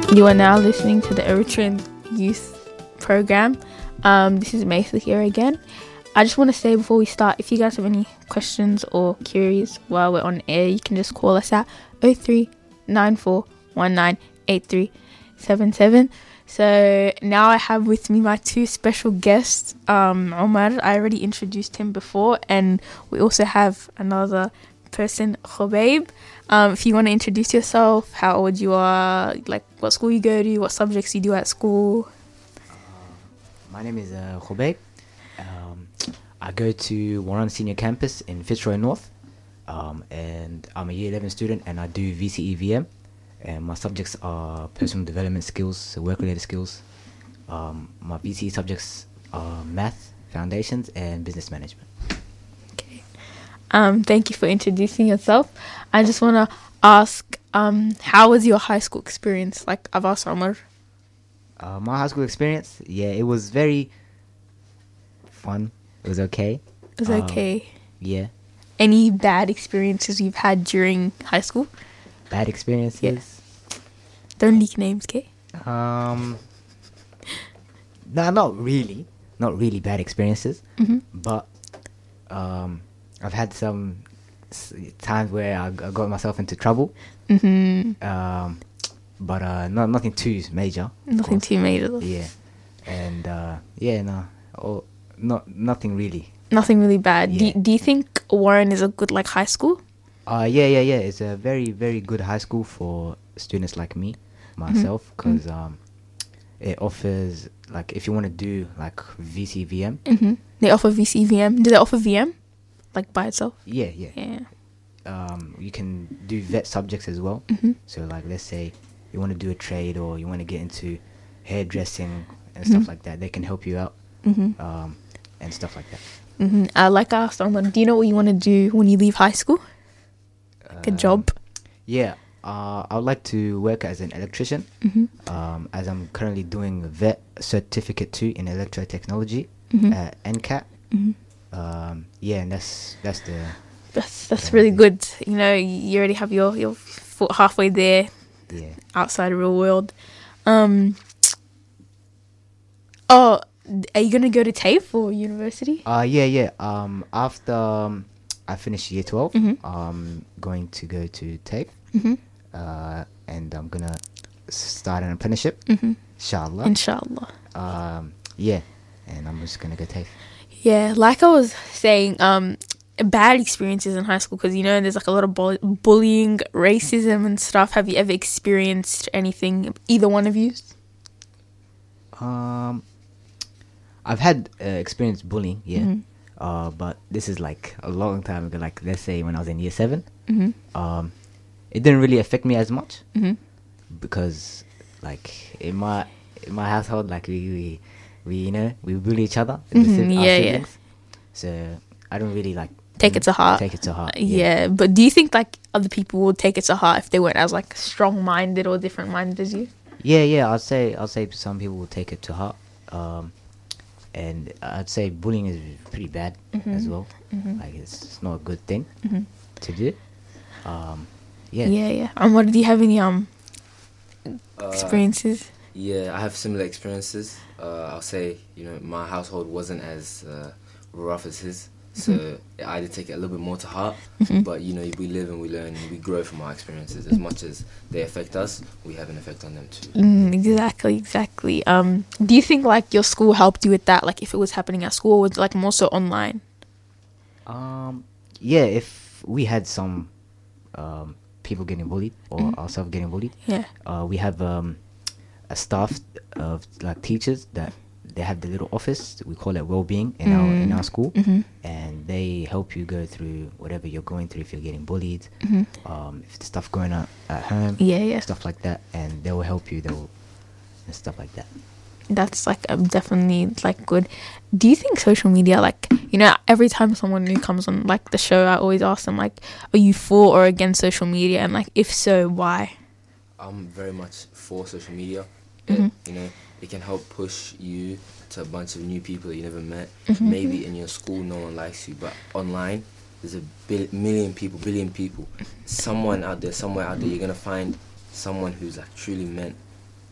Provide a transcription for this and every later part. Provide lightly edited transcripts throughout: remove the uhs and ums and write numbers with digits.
You are now listening to the Eritrean Youth Program. This is Mesa here again. I just want to say before we start, if you guys have any questions or queries while we're on air, you can just call us at 0394198377. So now I have with me my two special guests, Omar. I already introduced him before, and we also have another person, Khubaib. If you want to introduce yourself, how old you are, like what school you go to, what subjects you do at school. My name is Khubaib. I go to Warren Senior Campus in Fitzroy North, and I'm a Year 11 student, and I do VCE/VM, and my subjects are personal development skills, so work-related skills. My VCE subjects are math, foundations, and business management. Okay. Thank you for introducing yourself. I just want to ask, how was your high school experience? Like I've asked Omar. My high school experience, it was very fun. It was okay. It was okay. Yeah. Any bad experiences you've had during high school? Bad experiences? Yes. Don't leak names, okay? No, not really. Not really bad experiences. Mm-hmm. But I've had some times where I got myself into trouble. Mm-hmm. But nothing too major. Nothing too major. Yeah. And nothing really. Nothing really bad. Yeah. Do you think Warren is a good like high school? Yeah. It's a very, very good high school for students like me, myself, because it offers, like, if you want to do like VCVM. Mm-hmm. They offer VCVM. Do they offer VM, like by itself? Yeah. You can do vet subjects as well. Mm-hmm. So, like, let's say you want to do a trade or you want to get into hairdressing and stuff like that. They can help you out. Mm-hmm. And stuff like that. Mm-hmm. Like I asked someone, do you know what you want to do when you leave high school? Like a job? Yeah. I would like to work as an electrician. Mm-hmm. As I'm currently doing a vet certificate 2 in electrotechnology at NCAT. Mm-hmm. And that's really good. You know, you already have your foot halfway there. Yeah. Outside the real world. Are you gonna go to TAFE or university? Yeah. After I finish year 12, I'm going to go to TAFE. And I'm gonna start an apprenticeship. Inshallah. And I'm just gonna go TAFE. Yeah, like I was saying, bad experiences in high school, because you know there's like a lot of bullying, racism and stuff. Have you ever experienced anything, either one of you? I've had experienced bullying, but this is like a long time ago. Like, let's say when I was in year 7, it didn't really affect me as much because, like, in my household, like we bully each other. Our siblings. So I don't really like take it to heart. Yeah, but do you think like other people would take it to heart if they weren't as like strong-minded or different-minded as you? Yeah. I'll say some people will take it to heart. And I'd say bullying is pretty bad as well. Like, it's not a good thing to do. Yeah. What do you have any experiences? Yeah, I have similar experiences. I'll say, my household wasn't as rough as his, so I did take it a little bit more to heart. But we live and we learn and we grow from our experiences. As much as they affect us, we have an effect on them too. Exactly. Do you think like your school helped you with that? Like if it was happening at school, or was it like more so online? If we had some people getting bullied or ourselves getting bullied, we have a staff of like teachers that they have the little office, we call it well-being in our school, and they help you go through whatever you're going through. If you're getting bullied, if the stuff going on at home, stuff like that, and they will help you. And stuff like that. That's like definitely like good. Do you think social media, like, every time someone new comes on like the show, I always ask them like, are you for or against social media, and like if so, why? I'm very much for social media. It can help push you to a bunch of new people that you never met. Maybe in your school no one likes you, but online there's a billion people. Somewhere out there, you're going to find someone who's like truly meant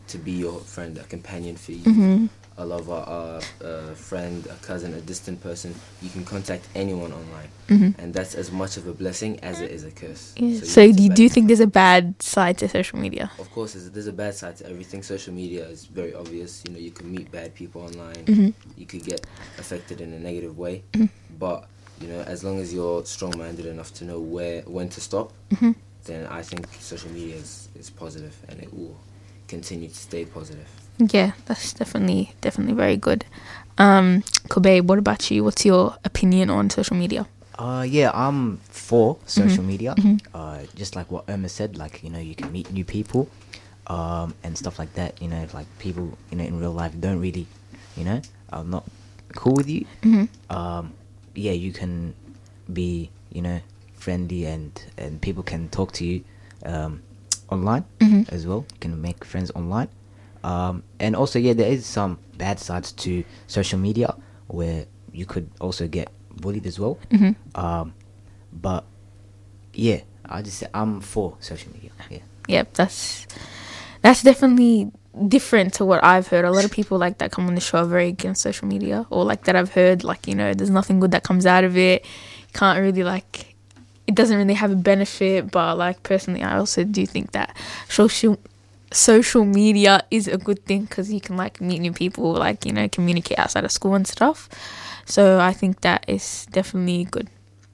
to be your friend, a companion for you, Mm-hmm. a lover, a friend, a cousin, a distant person. You can contact anyone online, Mm-hmm. and that's as much of a blessing as it is a curse. Yeah. So So need to you do balance. think there's a bad side to social media? Of course, there's a bad side to everything. Social media is very obvious. You know, you can meet bad people online. Mm-hmm. You could get affected in a negative way. Mhm. But you know, as long as you're strong-minded enough to know when to stop, Mm-hmm. then I think social media is positive, and it will continue to stay positive. Yeah, that's definitely very good. Kobe, what about you? What's your opinion on social media? Yeah, I'm for social media. Mhm. Just like what Irma said, like, you know, you can meet new people, and stuff like that. You know, like people, you know, in real life don't really, you know, are not cool with you. Mm-hmm. Yeah, you can be, you know, friendly, and people can talk to you online Mhm. as well. You can make friends online. And also, yeah, there is some bad sides to social media where you could also get bullied as well. Mm-hmm. But yeah, I just say I'm for social media. Yeah. Yep, that's definitely different to what I've heard. A lot of people like that come on the show are very against social media, or like that I've heard, like, you know, there's nothing good that comes out of it. Can't really, like, it doesn't really have a benefit. But like personally, I also do think that social media is a good thing, because you can like meet new people, like, you know, communicate outside of school and stuff. So I think that is definitely good.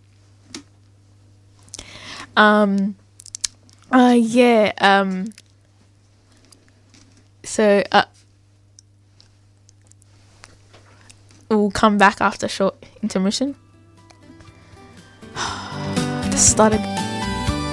So we'll come back after a short intermission. Started.